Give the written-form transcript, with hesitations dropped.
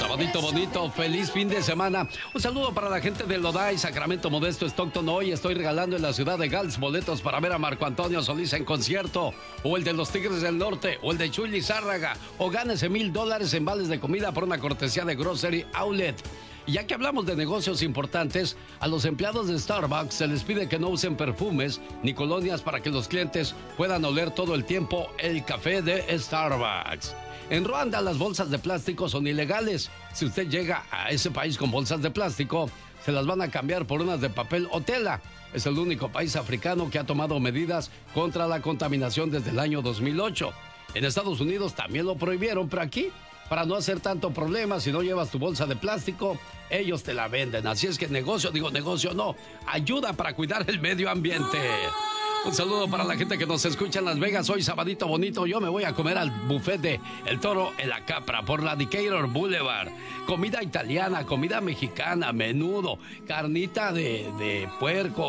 Sabadito bonito, feliz fin de semana. Un saludo para la gente de Lodai, Sacramento, Modesto, Stockton. Hoy estoy regalando en la ciudad de Gals boletos para ver a Marco Antonio Solís en concierto, o el de los Tigres del Norte, o el de Chuy Lizárraga, o gánese $1,000 en vales de comida por una cortesía de Grocery Outlet. Y ya que hablamos de negocios importantes, a los empleados de Starbucks se les pide que no usen perfumes ni colonias para que los clientes puedan oler todo el tiempo el café de Starbucks. En Ruanda las bolsas de plástico son ilegales. Si usted llega a ese país con bolsas de plástico, se las van a cambiar por unas de papel o tela. Es el único país africano que ha tomado medidas contra la contaminación desde el año 2008. En Estados Unidos también lo prohibieron, pero aquí, para no hacer tanto problema, si no llevas tu bolsa de plástico, ellos te la venden. Así es que negocio no, ayuda para cuidar el medio ambiente. Un saludo para la gente que nos escucha en Las Vegas. Hoy, sabadito bonito, yo me voy a comer al buffet de El Toro en la Capra por la Decatur Boulevard. Comida italiana, comida mexicana, menudo, carnita de puerco,